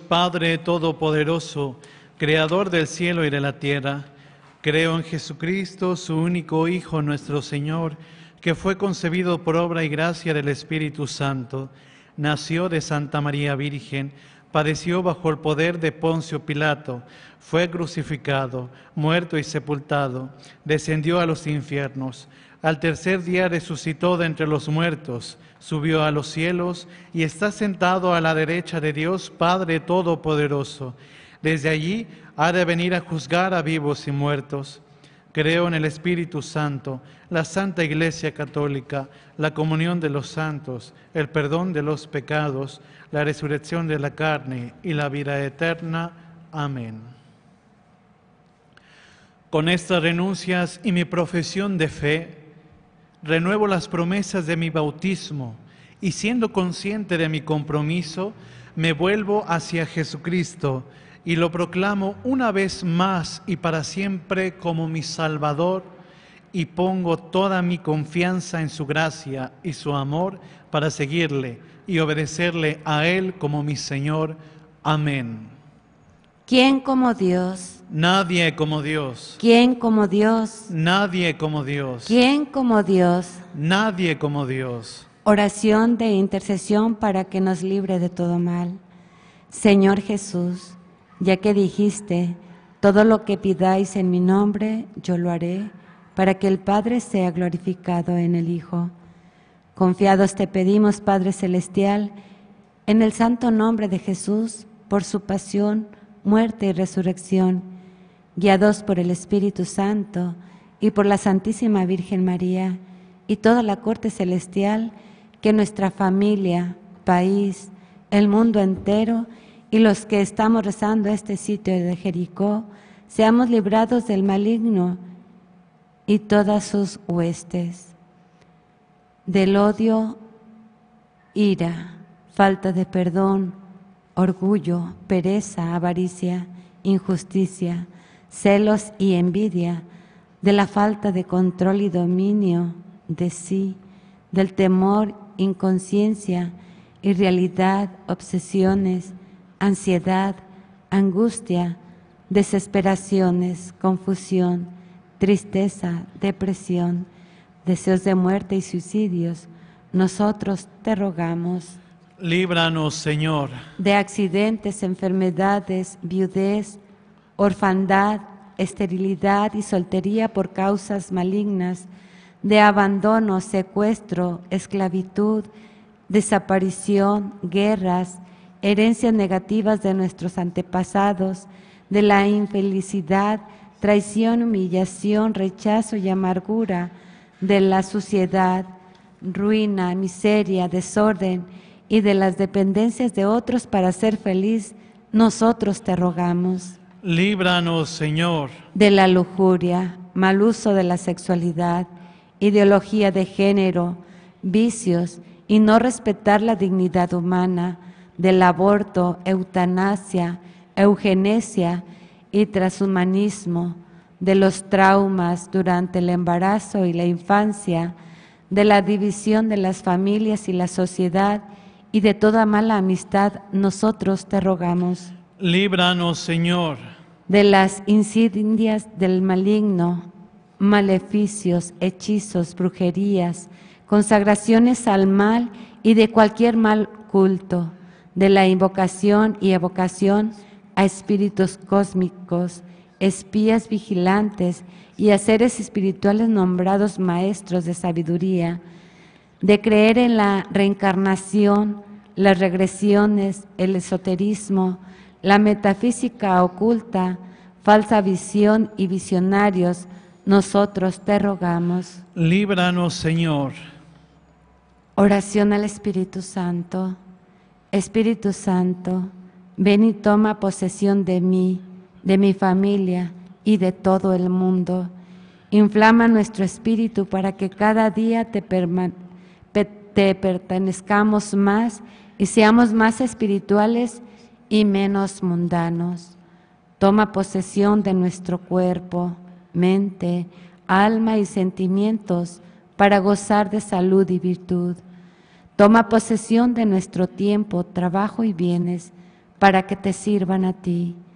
Padre Todopoderoso, Creador del cielo y de la tierra. Creo en Jesucristo, su único Hijo, nuestro Señor, que fue concebido por obra y gracia del Espíritu Santo. Nació de Santa María Virgen, padeció bajo el poder de Poncio Pilato, fue crucificado, muerto y sepultado, descendió a los infiernos. Al tercer día resucitó de entre los muertos, subió a los cielos y está sentado a la derecha de Dios Padre Todopoderoso. Desde allí ha de venir a juzgar a vivos y muertos. Creo en el Espíritu Santo, la Santa Iglesia Católica, la comunión de los santos, el perdón de los pecados, la resurrección de la carne y la vida eterna. Amén. Con estas renuncias y mi profesión de fe, renuevo las promesas de mi bautismo y, siendo consciente de mi compromiso, me vuelvo hacia Jesucristo y lo proclamo una vez más y para siempre como mi Salvador, y pongo toda mi confianza en su gracia y su amor para seguirle y obedecerle a Él como mi Señor. Amén. ¿Quién como Dios? Nadie como Dios. ¿Quién como Dios? Nadie como Dios. ¿Quién como Dios? Nadie como Dios. Oración de intercesión para que nos libre de todo mal. Señor Jesús, ya que dijiste, todo lo que pidáis en mi nombre, yo lo haré, para que el Padre sea glorificado en el Hijo. Confiados te pedimos, Padre Celestial, en el santo nombre de Jesús, por su pasión, muerte y resurrección, guiados por el Espíritu Santo y por la Santísima Virgen María y toda la corte celestial, que nuestra familia, país, el mundo entero y los que estamos rezando este sitio de Jericó, seamos librados del maligno y todas sus huestes, del odio, ira, falta de perdón, orgullo, pereza, avaricia, injusticia, celos y envidia, de la falta de control y dominio de sí, del temor, inconsciencia, irrealidad, obsesiones, ansiedad, angustia, desesperaciones, confusión, tristeza, depresión, deseos de muerte y suicidios, nosotros te rogamos. Líbranos, Señor, de accidentes, enfermedades, viudez, orfandad, esterilidad y soltería por causas malignas, de abandono, secuestro, esclavitud, desaparición, guerras, herencias negativas de nuestros antepasados, de la infelicidad, traición, humillación, rechazo y amargura, de la suciedad, ruina, miseria, desorden y de las dependencias de otros para ser feliz, nosotros te rogamos. Líbranos, Señor, de la lujuria, mal uso de la sexualidad, ideología de género, vicios y no respetar la dignidad humana, del aborto, eutanasia, eugenesia y transhumanismo, de los traumas durante el embarazo y la infancia, de la división de las familias y la sociedad y de toda mala amistad, nosotros te rogamos. Líbranos, Señor, de las insidias del maligno, maleficios, hechizos, brujerías, consagraciones al mal y de cualquier mal culto, de la invocación y evocación a espíritus cósmicos, espías vigilantes y a seres espirituales nombrados maestros de sabiduría, de creer en la reencarnación, las regresiones, el esoterismo, la metafísica oculta, falsa visión y visionarios, nosotros te rogamos. Líbranos, Señor. Oración al Espíritu Santo. Espíritu Santo, ven y toma posesión de mí, de mi familia y de todo el mundo. Inflama nuestro espíritu para que cada día te pertenezcamos más y seamos más espirituales y menos mundanos. Toma posesión de nuestro cuerpo, mente, alma y sentimientos para gozar de salud y virtud. Toma posesión de nuestro tiempo, trabajo y bienes para que te sirvan a ti.